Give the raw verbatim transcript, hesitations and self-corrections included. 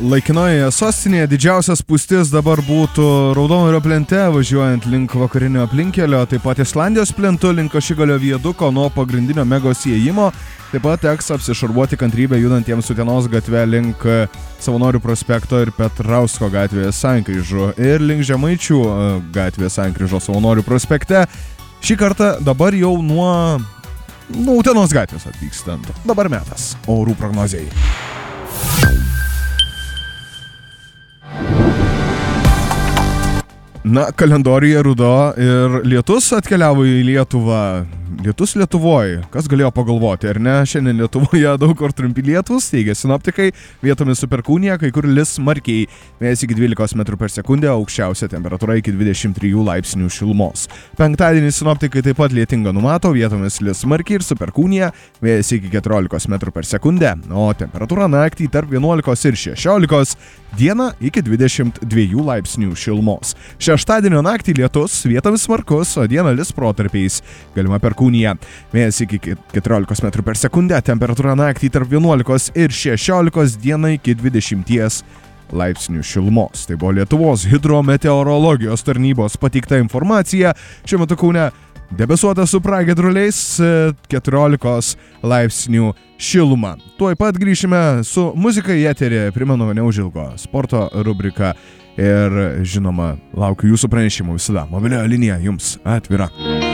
Laikinoje sostinėje didžiausias spūstis dabar būtų Raudonojo plente, važiuojant link vakarinio aplinkelio, taip pat Islandijos plentu link Ašigalio viaduko nuo pagrindinio Megos įėjimo. Taip pat teks apsišarvuoti kantrybę judantiems Utenos gatve link Savanorių prospekto ir Petrausko gatvės sankryžų ir link Žemaičių gatvės sankryžo Savanorių prospekte. Šį kartą dabar jau nuo, nuo Utenos gatvės atvykstant. Dabar metas orų prognozei. Na, kalendoriuje ruduo ir lietus atkeliavo į Lietuvą. Lietus Lietuvoje. Kas galėjo pagalvoti, ar ne? Šiandien Lietuvoje daug kur trumpi lietus, teigia sinoptikai. Vietomis su perkūnija, kai kur lis smarkiai. Vėjas iki dvylikos metrų per sekundę, aukščiausia temperatūra iki dvidešimt trijų laipsnių šilumos. Penktadienį sinoptikai taip pat lietinga numato, vietomis lis smarkiai ir su perkūnija. Vėjas iki keturiolikos metrų per sekundę, o temperatūra naktį tarp vienuolikos ir šešiolikos, dieną iki dvidešimt dviejų laipsnių šilumos. Šeštadienio naktį lietus, vietomis smarkus, o dieną lis protarpiais. Galima perkūnija. Vėjas iki keturiolikos metrų per sekundę, temperatūra naktį tarp vienuolikos ir šešiolikos, dieną iki dvidešimties laipsnių šilumos. Tai buvo Lietuvos hidrometeorologijos tarnybos pateikta informacija. Šiuo metu Kaune debesuota su pragiedruliais, keturiolikos laipsnių šiluma. Tuoj pat grįšime su muzika į eterį, primenu, neužilgo sporto rubrika ir žinoma, laukiu jūsų pranešimų visada. Mobilioji linija jums atvira.